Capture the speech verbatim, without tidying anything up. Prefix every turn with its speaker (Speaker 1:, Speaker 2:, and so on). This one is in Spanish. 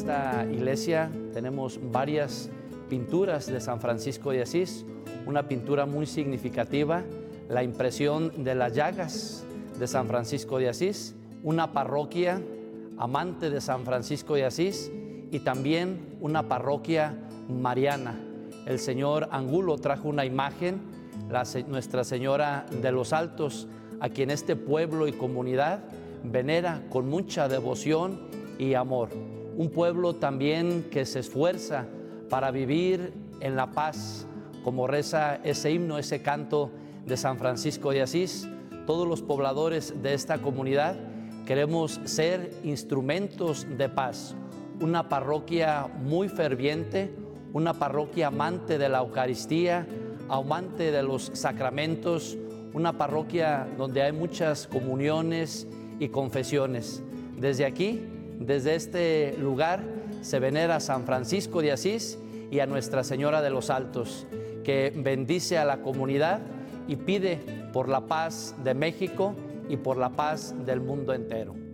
Speaker 1: esta iglesia tenemos varias pinturas de San Francisco de Asís, una pintura muy significativa, la impresión de las llagas de San Francisco de Asís, una parroquia amante de San Francisco de Asís y también una parroquia mariana. El señor Angulo trajo una imagen, la, Nuestra Señora de los Altos, a quien este pueblo y comunidad venera con mucha devoción y amor. Un pueblo también que se esfuerza para vivir en la paz, como reza ese himno, ese canto de San Francisco de Asís. Todos los pobladores de esta comunidad queremos ser instrumentos de paz, una parroquia muy ferviente, una parroquia amante de la Eucaristía, amante de los sacramentos, una parroquia donde hay muchas comuniones y confesiones. Desde aquí, desde este lugar, se venera a San Francisco de Asís y a Nuestra Señora de los Altos, que bendice a la comunidad y pide por la paz de México y por la paz del mundo entero.